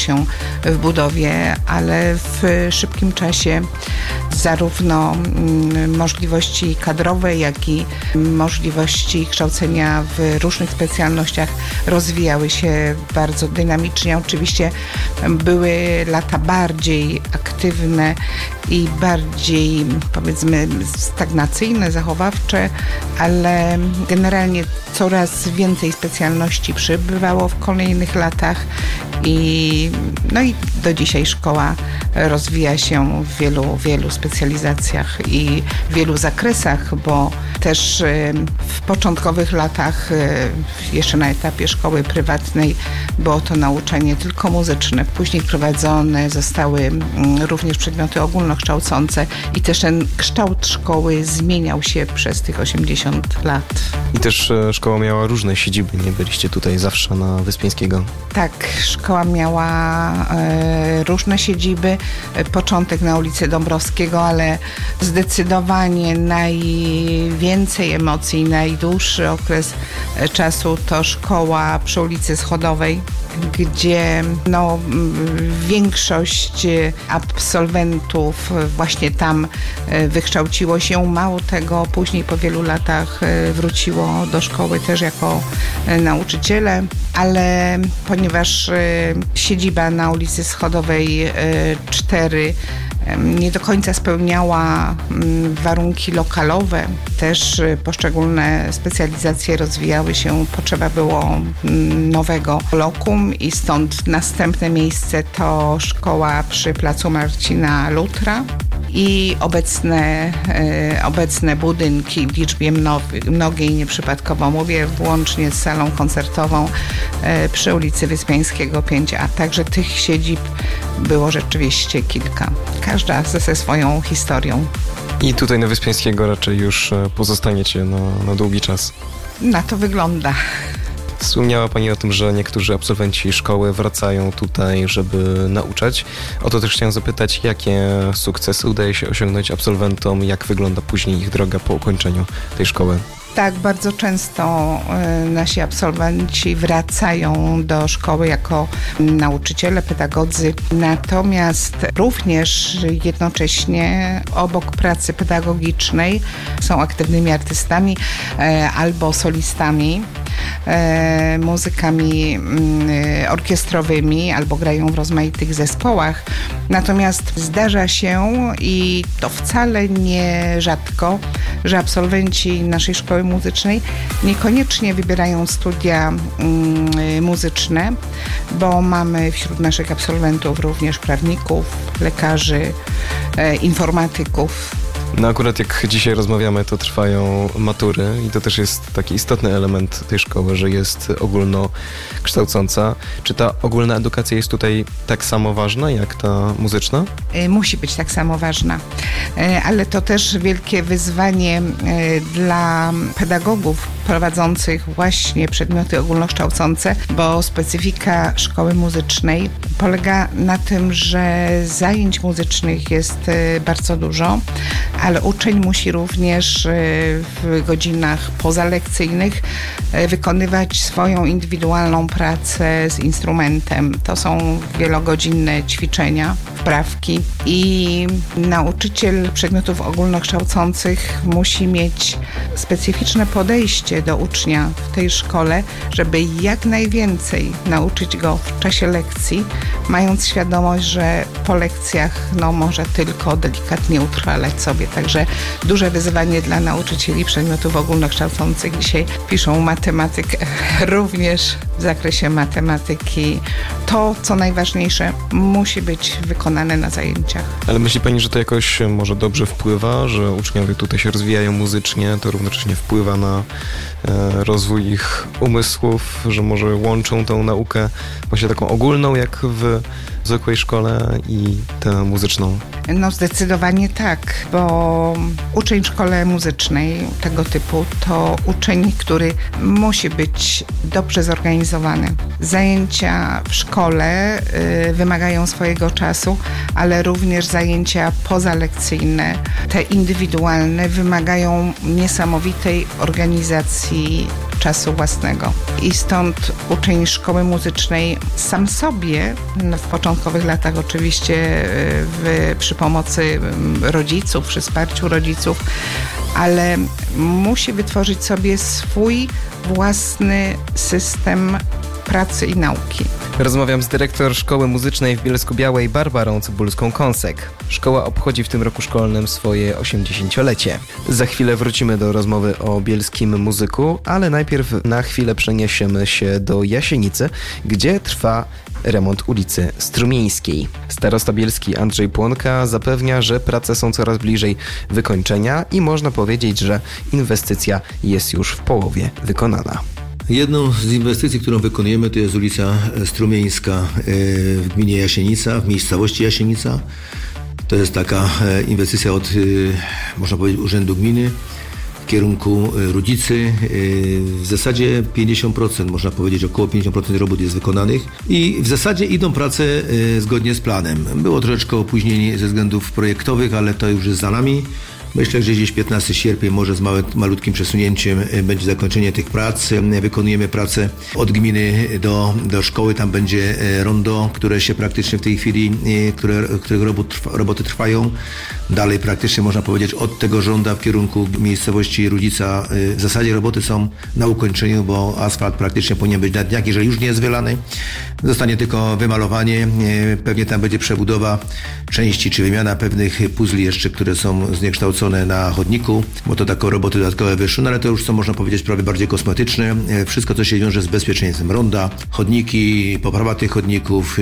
się w budowie, ale w szybkim czasie zarówno możliwości kadrowe, jak i możliwości kształcenia w różnych specjalnościach rozwijały się bardzo dynamicznie. Oczywiście były lata bardziej aktywne i bardziej, powiedzmy, stagnacyjne, zachowawcze, ale generalnie coraz więcej specjalności przybywało w kolejnych latach i do dzisiaj szkoła rozwija się w wielu specjalizacjach i wielu zakresach, bo też w początkowych latach, jeszcze na etapie szkoły prywatnej, było to nauczanie tylko muzyczne. Później wprowadzone zostały również przedmioty ogólnokształcące i też ten kształt szkoły zmieniał się przez tych 80 lat. I też szkoła miała różne siedziby, nie byliście tutaj zawsze na Wyspiańskiego? Tak, szkoła miała różne siedziby. Początek na ulicy Dąbrowskiego, ale zdecydowanie najwięcej emocji, najdłuższy okres czasu to szkoła przy ulicy Schodowej, gdzie większość absolwentów właśnie tam wykształciło się. Mało tego, później po wielu latach wróciło do szkoły też jako nauczyciele, ale ponieważ siedziba na ulicy Schodowej 4 nie do końca spełniała warunki lokalowe, też poszczególne specjalizacje rozwijały się, potrzeba było nowego lokum i stąd następne miejsce to szkoła przy placu Marcina Lutra i obecne budynki w liczbie mnogiej, nieprzypadkowo mówię, włącznie z salą koncertową przy ulicy Wyspiańskiego 5A. Także tych siedzib było rzeczywiście kilka. Każda ze swoją historią. I tutaj na Wyspiańskiego raczej już pozostaniecie na długi czas. Na to wygląda. Wspomniała Pani o tym, że niektórzy absolwenci szkoły wracają tutaj, żeby nauczać. O to też chciałem zapytać, jakie sukcesy udaje się osiągnąć absolwentom, jak wygląda później ich droga po ukończeniu tej szkoły? Tak, bardzo często nasi absolwenci wracają do szkoły jako nauczyciele, pedagodzy. Natomiast również jednocześnie obok pracy pedagogicznej są aktywnymi artystami albo solistami, muzykami orkiestrowymi albo grają w rozmaitych zespołach. Natomiast zdarza się i to wcale nie rzadko, że absolwenci naszej szkoły muzycznej niekoniecznie wybierają studia muzyczne, bo mamy wśród naszych absolwentów również prawników, lekarzy, informatyków. No akurat jak dzisiaj rozmawiamy, to trwają matury i to też jest taki istotny element tej szkoły, że jest ogólnokształcąca. Czy ta ogólna edukacja jest tutaj tak samo ważna jak ta muzyczna? Musi być tak samo ważna, ale to też wielkie wyzwanie dla pedagogów prowadzących właśnie przedmioty ogólnokształcące, bo specyfika szkoły muzycznej polega na tym, że zajęć muzycznych jest bardzo dużo, ale uczeń musi również w godzinach pozalekcyjnych wykonywać swoją indywidualną pracę z instrumentem. To są wielogodzinne ćwiczenia, wprawki i nauczyciel przedmiotów ogólnokształcących musi mieć specyficzne podejście do ucznia w tej szkole, żeby jak najwięcej nauczyć go w czasie lekcji, mając świadomość, że po lekcjach może tylko delikatnie utrwalać sobie. Także duże wyzwanie dla nauczycieli przedmiotów ogólnokształcących. Dzisiaj piszą matematykę, również w zakresie matematyki. To, co najważniejsze, musi być wykonane na zajęciach. Ale myśli Pani, że to jakoś może dobrze wpływa, że uczniowie tutaj się rozwijają muzycznie, to równocześnie wpływa na rozwój ich umysłów, że może łączą tą naukę właśnie taką ogólną, jak w zwykłej szkole i tę muzyczną? Zdecydowanie tak, bo uczeń w szkole muzycznej tego typu to uczeń, który musi być dobrze zorganizowany. Zajęcia w szkole wymagają swojego czasu, ale również zajęcia pozalekcyjne, te indywidualne, wymagają niesamowitej organizacji czasu własnego. I stąd uczeń szkoły muzycznej sam sobie, w początkowych latach oczywiście przy pomocy rodziców, przy wsparciu rodziców, ale musi wytworzyć sobie swój własny system pracy i nauki. Rozmawiam z dyrektor Szkoły Muzycznej w Bielsku-Białej Barbarą Cybulską-Kąsek. Szkoła obchodzi w tym roku szkolnym swoje 80-lecie. Za chwilę wrócimy do rozmowy o bielskim muzyku, ale najpierw na chwilę przeniesiemy się do Jasienicy, gdzie trwa remont ulicy Strumieńskiej. Starosta bielski Andrzej Płonka zapewnia, że prace są coraz bliżej wykończenia i można powiedzieć, że inwestycja jest już w połowie wykonana. Jedną z inwestycji, którą wykonujemy, to jest ulica Strumieńska w gminie Jasienica, w miejscowości Jasienica. To jest taka inwestycja od, można powiedzieć, Urzędu Gminy w kierunku Rudzicy. W zasadzie 50%, można powiedzieć, około 50% robót jest wykonanych i w zasadzie idą prace zgodnie z planem. Było troszeczkę opóźnienie ze względów projektowych, ale to już jest za nami. Myślę, że gdzieś 15 sierpnia, może z malutkim przesunięciem, będzie zakończenie tych prac. Wykonujemy pracę od gminy do szkoły. Tam będzie rondo, które się praktycznie w tej chwili, którego roboty trwają. Dalej praktycznie można powiedzieć od tego ronda w kierunku miejscowości Rudzica. W zasadzie roboty są na ukończeniu, bo asfalt praktycznie powinien być na dniach, jeżeli już nie jest wylany. Zostanie tylko wymalowanie. Pewnie tam będzie przebudowa części, czy wymiana pewnych puzli jeszcze, które są zniekształcone na chodniku, bo to takie roboty dodatkowe wyszły, no ale to już są, można powiedzieć, prawie bardziej kosmetyczne. Wszystko, co się wiąże z bezpieczeństwem ronda, chodniki, poprawa tych chodników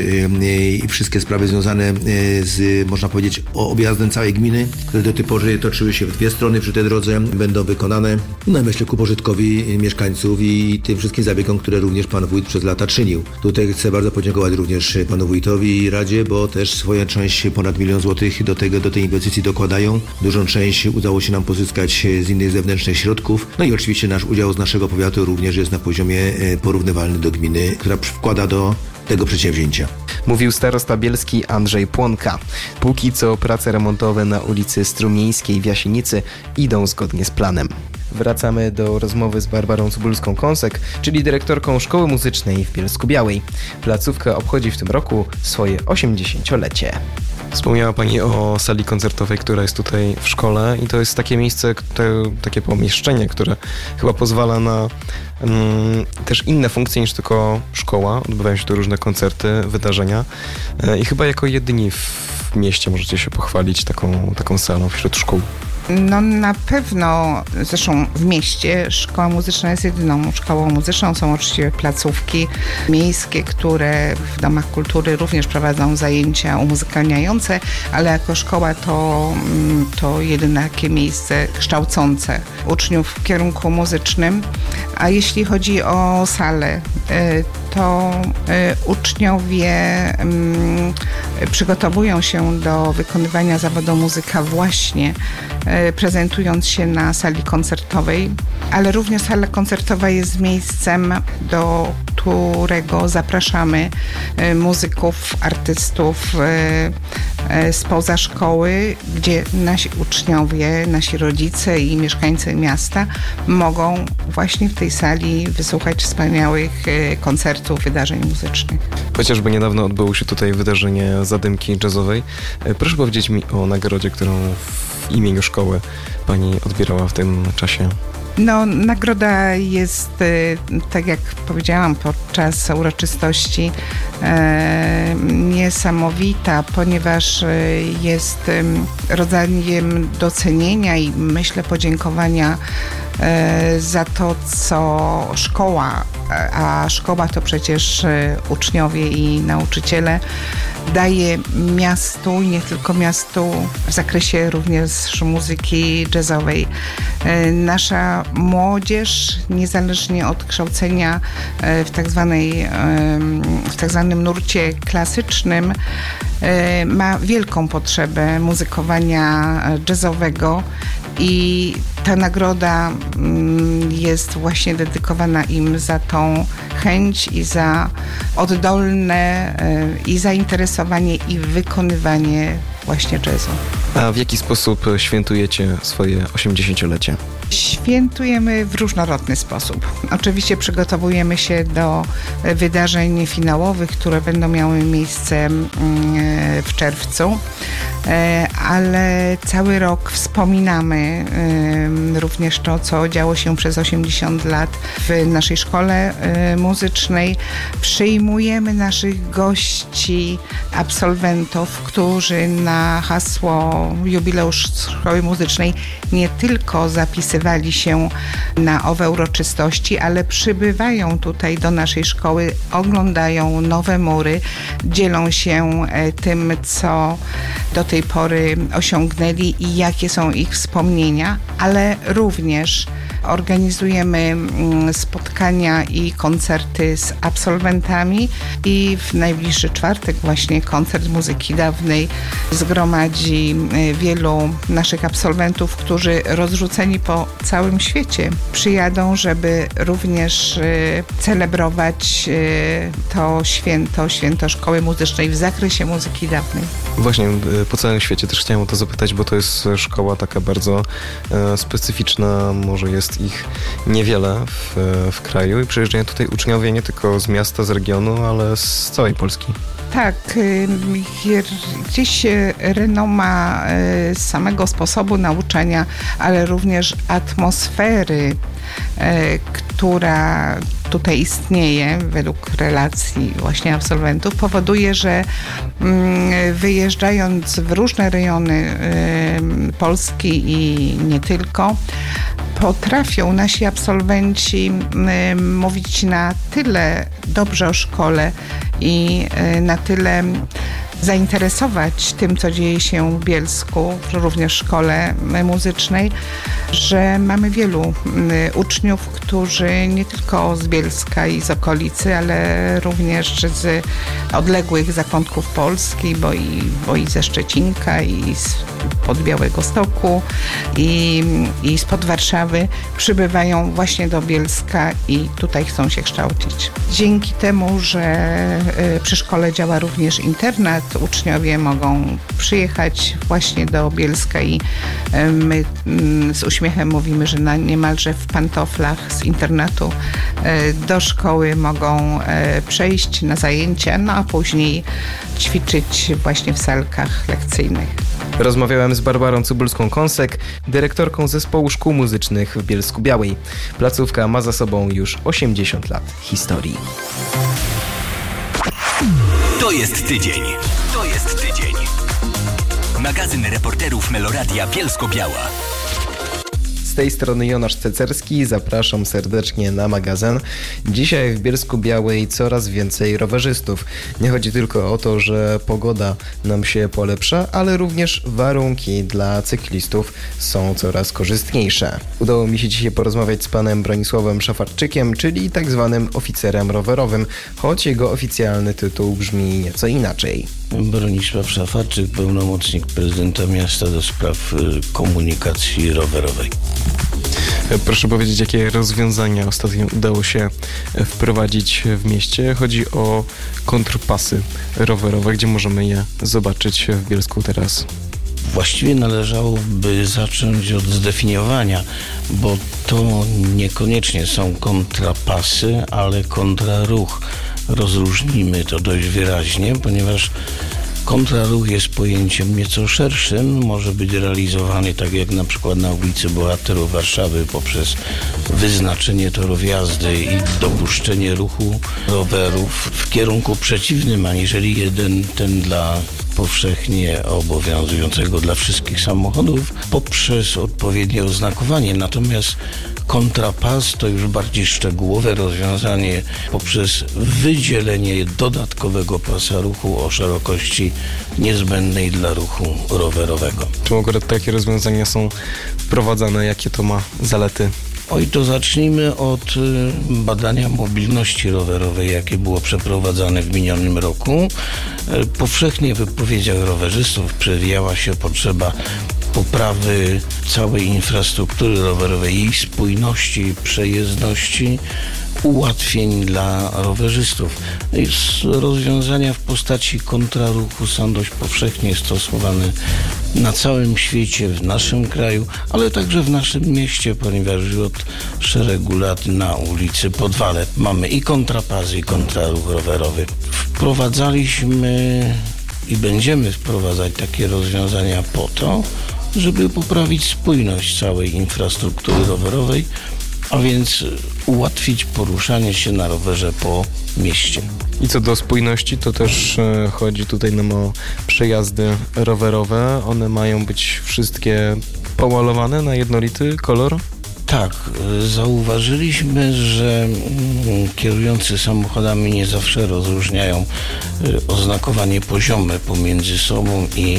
i wszystkie sprawy związane z, można powiedzieć, objazdem całej gminy, które do tej pory toczyły się w dwie strony przy tej drodze, będą wykonane, no myślę, ku pożytkowi mieszkańców i tym wszystkim zabiegom, które również pan wójt przez lata czynił. Tutaj chcę bardzo podziękować również panu wójtowi i Radzie, bo też swoją część, ponad 1 000 000 złotych do tej inwestycji dokładają. Dużą część udało się nam pozyskać z innych zewnętrznych środków. No i oczywiście nasz udział z naszego powiatu również jest na poziomie porównywalny do gminy, która wkłada do tego przedsięwzięcia. Mówił starosta bielski Andrzej Płonka. Póki co prace remontowe na ulicy Strumieńskiej w Jasienicy idą zgodnie z planem. Wracamy do rozmowy z Barbarą Cybulską-Kąsek, czyli dyrektorką Szkoły Muzycznej w Bielsku-Białej. Placówka obchodzi w tym roku swoje 80-lecie. Wspomniała Pani o sali koncertowej, która jest tutaj w szkole i to jest takie miejsce, takie pomieszczenie, które chyba pozwala na też inne funkcje niż tylko szkoła. Odbywają się tu różne koncerty, wydarzenia i chyba jako jedyni w mieście możecie się pochwalić taką salą wśród szkół. No na pewno, zresztą w mieście szkoła muzyczna jest jedyną szkołą muzyczną. Są oczywiście placówki miejskie, które w domach kultury również prowadzą zajęcia umuzykalniające, ale jako szkoła to jedyne takie miejsce kształcące uczniów w kierunku muzycznym. A jeśli chodzi o salę, to uczniowie przygotowują się do wykonywania zawodu muzyka właśnie prezentując się na sali koncertowej, ale również sala koncertowa jest miejscem, do którego zapraszamy muzyków, artystów spoza szkoły, gdzie nasi uczniowie, nasi rodzice i mieszkańcy miasta mogą właśnie w tej sali wysłuchać wspaniałych koncertów, wydarzeń muzycznych. Chociażby niedawno odbyło się tutaj wydarzenie Zadymki Jazzowej. Proszę powiedzieć mi o nagrodzie, którą w imieniu szkoły Pani odbierała w tym czasie. No, nagroda jest, tak jak powiedziałam podczas uroczystości, niesamowita, ponieważ jest rodzajem docenienia i myślę podziękowania za to, co szkoła, a szkoła to przecież uczniowie i nauczyciele, daje miastu i nie tylko miastu w zakresie również muzyki jazzowej. Nasza młodzież, niezależnie od kształcenia w tak zwanym nurcie klasycznym, ma wielką potrzebę muzykowania jazzowego i ta nagroda jest właśnie dedykowana im za tą chęć i za oddolne i zainteresowanie i wykonywanie właśnie jazzu. A w jaki sposób świętujecie swoje 80-lecie? Świętujemy w różnorodny sposób. Oczywiście przygotowujemy się do wydarzeń finałowych, które będą miały miejsce w czerwcu, ale cały rok wspominamy również to, co działo się przez 80 lat w naszej szkole muzycznej. Przyjmujemy naszych gości, absolwentów, którzy na hasło jubileusz szkoły muzycznej nie tylko zapisywali się na owe uroczystości, ale przybywają tutaj do naszej szkoły, oglądają nowe mury, dzielą się tym, co do tej pory osiągnęli i jakie są ich wspomnienia, ale również organizujemy spotkania i koncerty z absolwentami i w najbliższy czwartek właśnie koncert muzyki dawnej zgromadzi wielu naszych absolwentów, którzy rozrzuceni po całym świecie przyjadą, żeby również celebrować to święto szkoły muzycznej w zakresie muzyki dawnej. Właśnie po całym świecie też chciałem o to zapytać, bo to jest szkoła taka bardzo specyficzna, może jest ich niewiele w kraju i przyjeżdżają tutaj uczniowie nie tylko z miasta, z regionu, ale z całej Polski. Tak, gdzieś renoma samego sposobu nauczania, ale również atmosfery, która tutaj istnieje według relacji właśnie absolwentów, powoduje, że wyjeżdżając w różne rejony Polski i nie tylko, potrafią nasi absolwenci mówić na tyle dobrze o szkole i na tyle zainteresować tym, co dzieje się w Bielsku, również w szkole muzycznej, że mamy wielu uczniów, którzy nie tylko z Bielska i z okolicy, ale również z odległych zakątków Polski, bo i ze Szczecinka, i spod Białegostoku, i spod Warszawy przybywają właśnie do Bielska i tutaj chcą się kształcić. Dzięki temu, że przy szkole działa również internat, uczniowie mogą przyjechać właśnie do Bielska i my z uśmiechem mówimy, że niemalże w pantoflach z internatu do szkoły mogą przejść na zajęcia, no a później ćwiczyć właśnie w salkach lekcyjnych. Rozmawiałem z Barbarą Cybulską-Kąsek, dyrektorką zespołu szkół muzycznych w Bielsku-Białej. Placówka ma za sobą już 80 lat historii. To jest tydzień. To jest tydzień. Magazyn reporterów Meloradia Bielsko-Biała. Z tej strony Jonasz Cecerski, zapraszam serdecznie na magazyn. Dzisiaj w Bielsku-Białej coraz więcej rowerzystów. Nie chodzi tylko o to, że pogoda nam się polepsza, ale również warunki dla cyklistów są coraz korzystniejsze. Udało mi się dzisiaj porozmawiać z panem Bronisławem Szafarczykiem, czyli tak zwanym oficerem rowerowym, choć jego oficjalny tytuł brzmi nieco inaczej. Bronisław Szafarczyk, pełnomocnik prezydenta miasta do spraw komunikacji rowerowej. Proszę powiedzieć, jakie rozwiązania ostatnio udało się wprowadzić w mieście? Chodzi o kontrpasy rowerowe, gdzie możemy je zobaczyć w Bielsku teraz. Właściwie należałoby zacząć od zdefiniowania, bo to niekoniecznie są kontrapasy, ale kontraruch. Rozróżnimy to dość wyraźnie, ponieważ kontraruch jest pojęciem nieco szerszym, może być realizowany tak jak na przykład na ulicy Bohaterów Warszawy poprzez wyznaczenie torów jazdy i dopuszczenie ruchu rowerów w kierunku przeciwnym, aniżeli ten dla powszechnie obowiązującego dla wszystkich samochodów poprzez odpowiednie oznakowanie. Natomiast kontrapas to już bardziej szczegółowe rozwiązanie poprzez wydzielenie dodatkowego pasa ruchu o szerokości niezbędnej dla ruchu rowerowego. Czy akurat takie rozwiązania są wprowadzane? Jakie to ma zalety? Oj, to zacznijmy od badania mobilności rowerowej, jakie było przeprowadzane w minionym roku. Powszechnie w wypowiedziach rowerzystów przewijała się potrzeba poprawy całej infrastruktury rowerowej, jej spójności, przejezdności, ułatwień dla rowerzystów. Rozwiązania w postaci kontraruchu są dość powszechnie stosowane na całym świecie, w naszym kraju, ale także w naszym mieście, ponieważ już od szeregu lat na ulicy Podwale mamy i kontrapasy, i kontraruch rowerowy. Wprowadzaliśmy i będziemy wprowadzać takie rozwiązania po to, żeby poprawić spójność całej infrastruktury rowerowej, a więc ułatwić poruszanie się na rowerze po mieście. I co do spójności, to też chodzi tutaj nam o przejazdy rowerowe. One mają być wszystkie pomalowane na jednolity kolor? Tak, zauważyliśmy, że kierujący samochodami nie zawsze rozróżniają oznakowanie poziome pomiędzy sobą i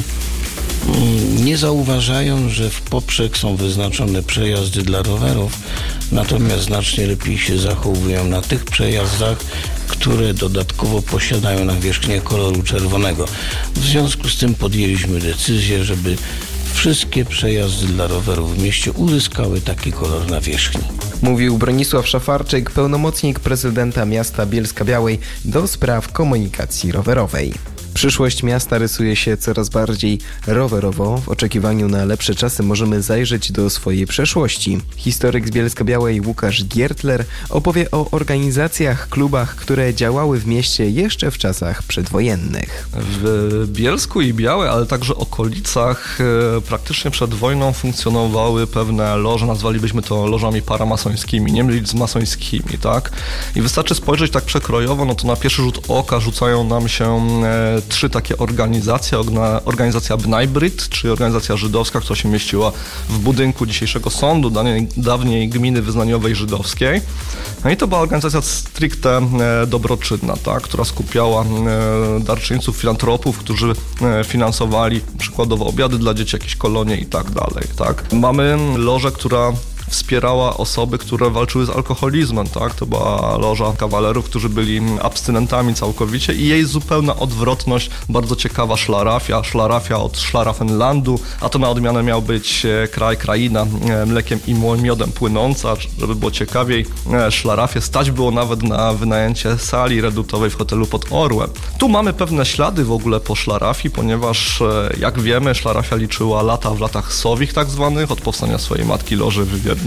nie zauważają, że w poprzek są wyznaczone przejazdy dla rowerów, natomiast znacznie lepiej się zachowują na tych przejazdach, które dodatkowo posiadają nawierzchnię koloru czerwonego. W związku z tym podjęliśmy decyzję, żeby wszystkie przejazdy dla rowerów w mieście uzyskały taki kolor nawierzchni. Mówił Bronisław Szafarczyk, pełnomocnik prezydenta miasta Bielska-Białej do spraw komunikacji rowerowej. Przyszłość miasta rysuje się coraz bardziej rowerowo. W oczekiwaniu na lepsze czasy możemy zajrzeć do swojej przeszłości. Historyk z Bielska-Białej Łukasz Giertler opowie o organizacjach, klubach, które działały w mieście jeszcze w czasach przedwojennych. W Bielsku i Białej, ale także okolicach praktycznie przed wojną funkcjonowały pewne loże, nazwalibyśmy to lożami paramasońskimi, nie mylić z masońskimi, tak? I wystarczy spojrzeć tak przekrojowo, no to na pierwszy rzut oka rzucają nam się trzy takie organizacje. Organizacja Bnajbryt, czyli organizacja żydowska, która się mieściła w budynku dzisiejszego sądu, dawniej gminy wyznaniowej żydowskiej. No i to była organizacja stricte dobroczynna, tak, która skupiała darczyńców, filantropów, którzy finansowali przykładowo obiady dla dzieci, jakieś kolonie i tak dalej. Tak. Mamy lożę, która wspierała osoby, które walczyły z alkoholizmem, tak? To była loża kawalerów, którzy byli abstynentami całkowicie i jej zupełna odwrotność, bardzo ciekawa szlarafia od Szlarafenlandu, a to na odmianę miał być kraina mlekiem i miodem płynąca, żeby było ciekawiej. Szlarafię stać było nawet na wynajęcie sali redutowej w hotelu pod Orłem. Tu mamy pewne ślady w ogóle po szlarafii, ponieważ jak wiemy, szlarafia liczyła lata w latach sowich tak zwanych, od powstania swojej matki loży w Wiedniu.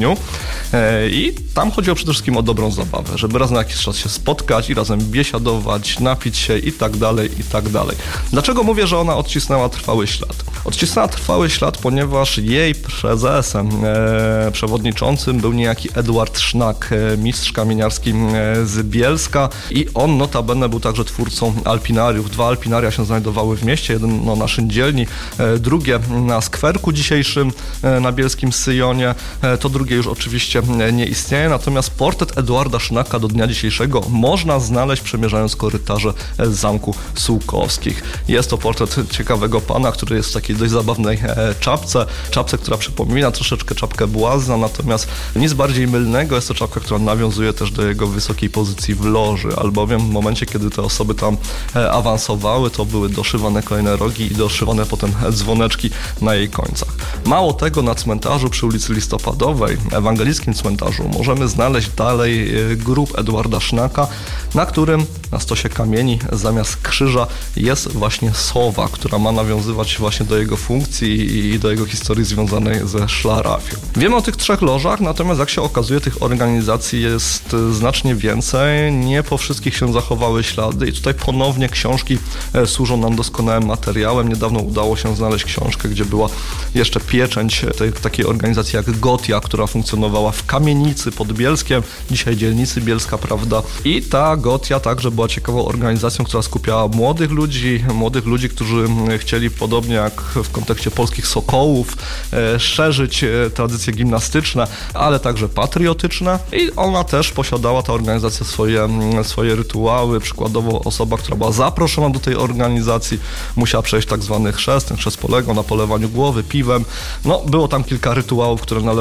I tam chodziło przede wszystkim o dobrą zabawę, żeby raz na jakiś czas się spotkać i razem biesiadować, napić się i tak dalej, i tak dalej. Dlaczego mówię, że ona odcisnęła trwały ślad? Odcisnęła trwały ślad, ponieważ jej prezesem, przewodniczącym był niejaki Edward Sznak, mistrz kamieniarski z Bielska i on notabene był także twórcą alpinariów. 2 alpinaria się znajdowały w mieście, jedno na Szyndzielni, drugie na skwerku dzisiejszym na bielskim Syjonie, to drugie już oczywiście nie istnieje, natomiast portret Edwarda Sznaka do dnia dzisiejszego można znaleźć przemierzając korytarze Zamku Sułkowskich. Jest to portret ciekawego pana, który jest w takiej dość zabawnej czapce, która przypomina troszeczkę czapkę Błazna, natomiast nic bardziej mylnego, jest to czapka, która nawiązuje też do jego wysokiej pozycji w loży, albowiem w momencie, kiedy te osoby tam awansowały, to były doszywane kolejne rogi i doszywane potem dzwoneczki na jej końcach. Mało tego, na cmentarzu przy ulicy Listopadowej, ewangelickim cmentarzu, możemy znaleźć dalej grób Edwarda Sznaka, na którym na stosie kamieni zamiast krzyża jest właśnie sowa, która ma nawiązywać właśnie do jego funkcji i do jego historii związanej ze szlarafią. Wiemy o tych 3 lożach, natomiast jak się okazuje, tych organizacji jest znacznie więcej. Nie po wszystkich się zachowały ślady i tutaj ponownie książki służą nam doskonałym materiałem. Niedawno udało się znaleźć książkę, gdzie była jeszcze pieczęć takiej organizacji jak Gotia, która funkcjonowała w Kamienicy pod Bielskiem, dzisiaj dzielnicy Bielska, prawda? I ta Gotia także była ciekawą organizacją, która skupiała młodych ludzi, którzy chcieli podobnie jak w kontekście polskich Sokołów szerzyć tradycje gimnastyczne, ale także patriotyczne i ona też posiadała, ta organizacja, swoje rytuały. Przykładowo osoba, która była zaproszona do tej organizacji, musiała przejść tak zwany chrzest. Ten chrzest polegał na polewaniu głowy piwem. No, było tam kilka rytuałów, które należało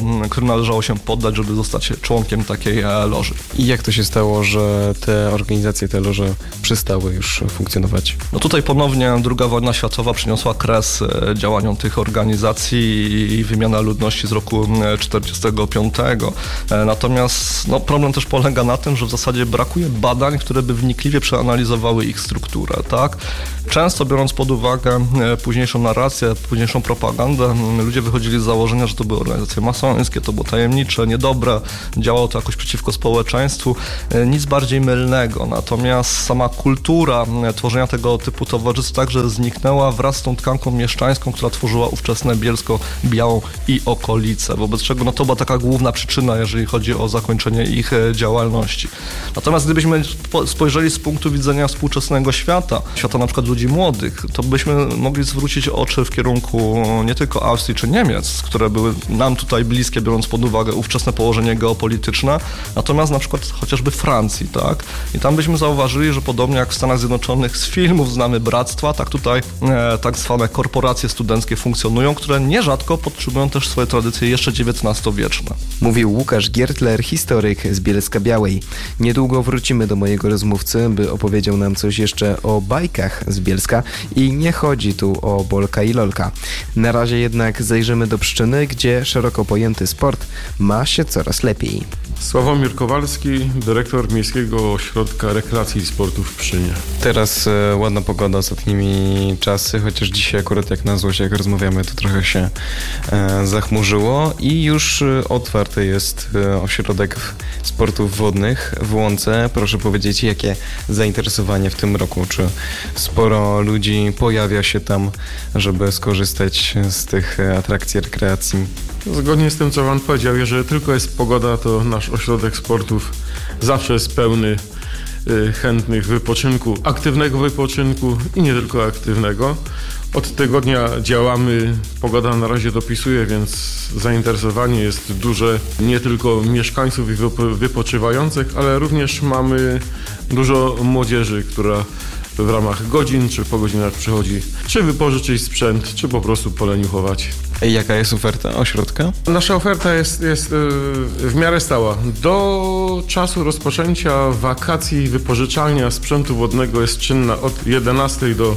który należało się poddać, żeby zostać członkiem takiej loży. I jak to się stało, że te organizacje, te loże przestały już funkcjonować? No tutaj ponownie II wojna światowa przyniosła kres działaniom tych organizacji i wymiana ludności z roku 1945. Natomiast problem też polega na tym, że w zasadzie brakuje badań, które by wnikliwie przeanalizowały ich strukturę, tak? Często biorąc pod uwagę późniejszą narrację, późniejszą propagandę, ludzie wychodzili z założenia, że to były organizacje masońskie, to było tajemnicze, niedobre, działało to jakoś przeciwko społeczeństwu. Nic bardziej mylnego. Natomiast sama kultura tworzenia tego typu towarzystw także zniknęła wraz z tą tkanką mieszczańską, która tworzyła ówczesne Bielsko-Białą i okolice. Wobec czego to była taka główna przyczyna, jeżeli chodzi o zakończenie ich działalności. Natomiast gdybyśmy spojrzeli z punktu widzenia współczesnego świata na przykład ludzi młodych, to byśmy mogli zwrócić oczy w kierunku nie tylko Austrii czy Niemiec, które były nam tutaj bliskie, biorąc pod uwagę ówczesne położenie geopolityczne, natomiast na przykład chociażby Francji, tak? I tam byśmy zauważyli, że podobnie jak w Stanach Zjednoczonych z filmów znamy bractwa, tak tutaj tak zwane korporacje studenckie funkcjonują, które nierzadko podtrzymują też swoje tradycje jeszcze XIX-wieczne. Mówił Łukasz Giertler, historyk z Bielska-Białej. Niedługo wrócimy do mojego rozmówcy, by opowiedział nam coś jeszcze o bajkach z Bielska i nie chodzi tu o Bolka i Lolka. Na razie jednak zajrzymy do Pszczyny, gdzie szeroko pojęty sport ma się coraz lepiej. Sławomir Kowalski, dyrektor Miejskiego Ośrodka Rekreacji i Sportu w Pszczynie. Teraz ładna pogoda ostatnimi czasy, chociaż dzisiaj akurat jak na złość, jak rozmawiamy, to trochę się zachmurzyło i już otwarty jest ośrodek sportów wodnych w Łące. Proszę powiedzieć, jakie zainteresowanie w tym roku? Czy sporo ludzi pojawia się tam, żeby skorzystać z tych atrakcji rekreacji? Zgodnie z tym, co Pan powiedział, jeżeli tylko jest pogoda, to nasz ośrodek sportów zawsze jest pełny chętnych wypoczynku, aktywnego wypoczynku i nie tylko aktywnego. Od tygodnia działamy, pogoda na razie dopisuje, więc zainteresowanie jest duże nie tylko mieszkańców i wypoczywających, ale również mamy dużo młodzieży, która w ramach godzin czy po godzinach przychodzi, czy wypożyczyć sprzęt, czy po prostu poleniuchować. Jaka jest oferta ośrodka? Nasza oferta jest w miarę stała. Do czasu rozpoczęcia wakacji wypożyczalnia sprzętu wodnego jest czynna od 11 do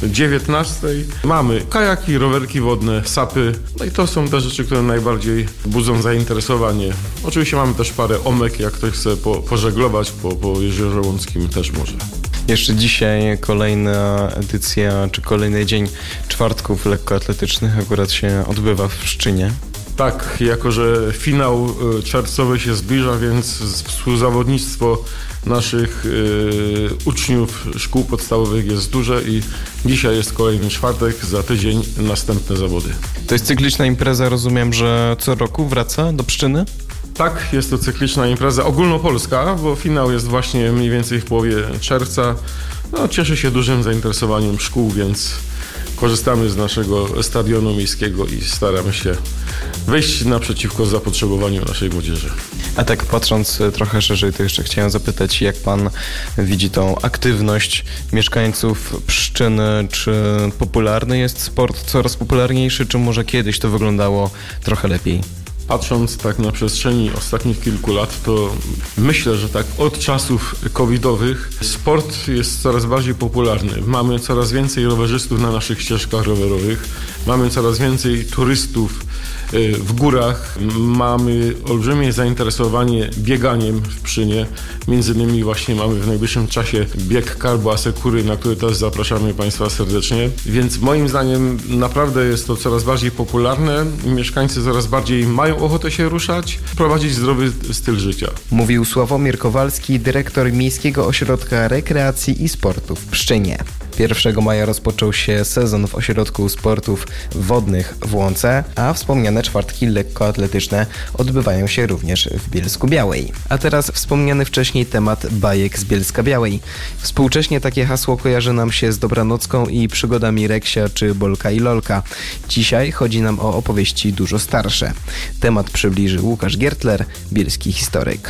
19. Mamy kajaki, rowerki wodne, sapy. No i to są te rzeczy, które najbardziej budzą zainteresowanie. Oczywiście mamy też parę omek, jak ktoś chce pożeglować po Jeziorze Łąckim też może. Jeszcze dzisiaj kolejna edycja, czy kolejny dzień czwartków lekkoatletycznych akurat się odbywa w Pszczynie. Tak, jako że finał czerwcowy się zbliża, więc współzawodnictwo naszych uczniów szkół podstawowych jest duże i dzisiaj jest kolejny czwartek, za tydzień następne zawody. To jest cykliczna impreza, rozumiem, że co roku wraca do Pszczyny? Tak, jest to cykliczna impreza ogólnopolska, bo finał jest właśnie mniej więcej w połowie czerwca. No, cieszy się dużym zainteresowaniem szkół, więc korzystamy z naszego stadionu miejskiego i staramy się wyjść naprzeciwko zapotrzebowaniu naszej młodzieży. A tak patrząc trochę szerzej, to jeszcze chciałem zapytać, jak pan widzi tą aktywność mieszkańców Pszczyny? Czy popularny jest sport, coraz popularniejszy, czy może kiedyś to wyglądało trochę lepiej? Patrząc tak na przestrzeni ostatnich kilku lat, to myślę, że tak od czasów covidowych sport jest coraz bardziej popularny. Mamy coraz więcej rowerzystów na naszych ścieżkach rowerowych, mamy coraz więcej turystów w górach, mamy olbrzymie zainteresowanie bieganiem w Pszczynie. Między innymi właśnie mamy w najbliższym czasie bieg Carbo Asekury, na który też zapraszamy Państwa serdecznie. Więc moim zdaniem naprawdę jest to coraz bardziej popularne. Mieszkańcy coraz bardziej mają ochotę się ruszać, prowadzić zdrowy styl życia. Mówił Sławomir Kowalski, dyrektor Miejskiego Ośrodka Rekreacji i Sportu w Pszczynie. 1 maja rozpoczął się sezon w Ośrodku Sportów Wodnych w Łące, a wspomniane czwartki lekkoatletyczne odbywają się również w Bielsku-Białej. A teraz wspomniany wcześniej temat bajek z Bielska-Białej. Współcześnie takie hasło kojarzy nam się z Dobranocką i przygodami Reksia czy Bolka i Lolka. Dzisiaj chodzi nam o opowieści dużo starsze. Temat przybliży Łukasz Giertler, bielski historyk.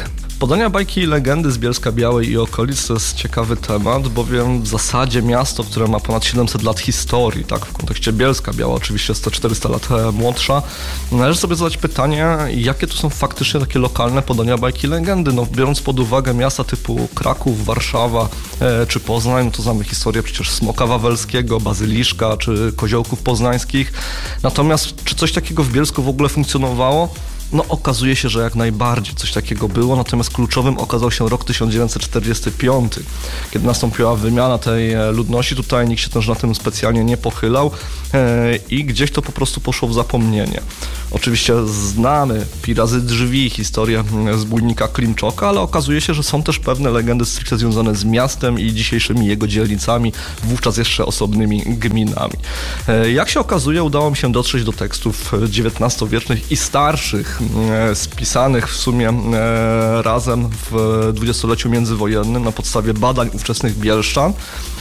Podania bajki i legendy z Bielska-Białej i okolic to jest ciekawy temat, bowiem w zasadzie miasto, które ma ponad 700 lat historii, tak, w kontekście Bielska-Biała oczywiście jest to 400 lat młodsza, należy sobie zadać pytanie, jakie tu są faktycznie takie lokalne podania bajki i legendy. No, biorąc pod uwagę miasta typu Kraków, Warszawa czy Poznań, no to znamy historię przecież Smoka Wawelskiego, Bazyliszka czy Koziołków Poznańskich. Natomiast czy coś takiego w Bielsku w ogóle funkcjonowało? No okazuje się, że jak najbardziej coś takiego było, natomiast kluczowym okazał się rok 1945, kiedy nastąpiła wymiana tej ludności. Tutaj nikt się też na tym specjalnie nie pochylał i gdzieś to po prostu poszło w zapomnienie. Oczywiście znamy pi razy drzwi historię zbójnika Klimczoka, ale okazuje się, że są też pewne legendy stricte związane z miastem i dzisiejszymi jego dzielnicami, wówczas jeszcze osobnymi gminami. Jak się okazuje, udało mi się dotrzeć do tekstów XIX-wiecznych i starszych, spisanych w sumie razem w dwudziestoleciu międzywojennym na podstawie badań ówczesnych bielszczan.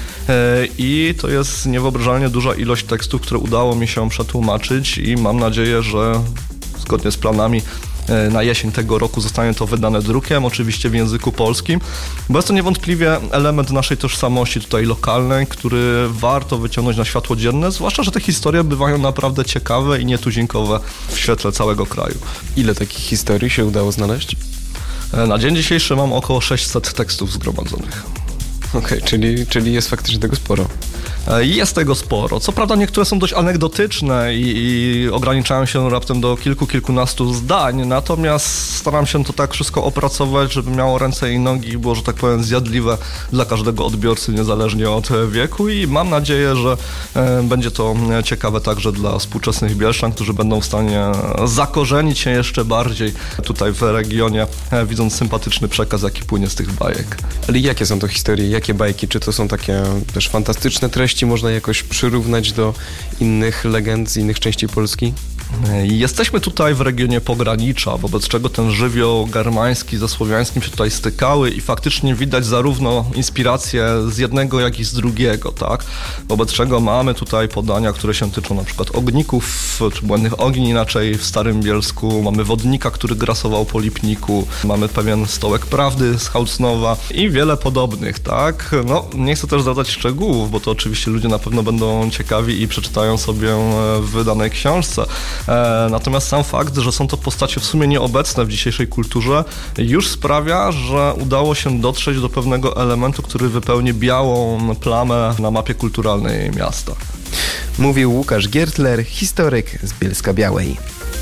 I to jest niewyobrażalnie duża ilość tekstów, które udało mi się przetłumaczyć i mam nadzieję, że zgodnie z planami na jesień tego roku zostanie to wydane drukiem, oczywiście w języku polskim, bo jest to niewątpliwie element naszej tożsamości tutaj lokalnej, który warto wyciągnąć na światło dzienne, zwłaszcza, że te historie bywają naprawdę ciekawe i nietuzinkowe w świetle całego kraju. Ile takich historii się udało znaleźć? Na dzień dzisiejszy mam około 600 tekstów zgromadzonych. Okej, czyli jest faktycznie tego sporo. Jest tego sporo. Co prawda niektóre są dość anegdotyczne i ograniczają się raptem do kilkunastu zdań, natomiast staram się to tak wszystko opracować, żeby miało ręce i nogi i było, że tak powiem, zjadliwe dla każdego odbiorcy, niezależnie od wieku i mam nadzieję, że będzie to ciekawe także dla współczesnych bielszczan, którzy będą w stanie zakorzenić się jeszcze bardziej tutaj w regionie, widząc sympatyczny przekaz, jaki płynie z tych bajek. Ale jakie są to historie, jakie bajki? Czy to są takie też fantastyczne treści? Można jakoś przyrównać do innych legend z innych części Polski? Jesteśmy tutaj w regionie pogranicza, wobec czego ten żywioł germański ze słowiańskim się tutaj stykały i faktycznie widać zarówno inspiracje z jednego, jak i z drugiego, tak? Wobec czego mamy tutaj podania, które się tyczą na przykład ogników, czy błędnych ogni inaczej w Starym Bielsku, mamy wodnika, który grasował po Lipniku, mamy pewien stołek prawdy z Hałcnowa i wiele podobnych, tak? No, nie chcę też zdradzać szczegółów, bo to oczywiście ludzie na pewno będą ciekawi i przeczytają sobie w wydanej książce. Natomiast sam fakt, że są to postacie w sumie nieobecne w dzisiejszej kulturze, już sprawia, że udało się dotrzeć do pewnego elementu, który wypełni białą plamę na mapie kulturalnej miasta. Mówił Łukasz Giertler, historyk z Bielska-Białej.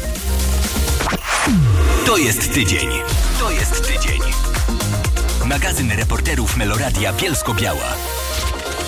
To jest tydzień. To jest tydzień. Magazyn reporterów Meloradia Bielsko-Biała.